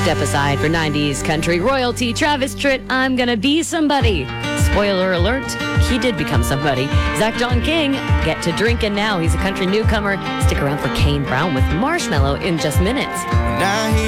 Step aside for 90s country royalty. Travis Tritt, I'm Gonna Be Somebody. Spoiler alert, he did become somebody. Zach John King, Get to Drinkin' Now. He's a country newcomer. Stick around for Kane Brown with Marshmallow in just minutes. Now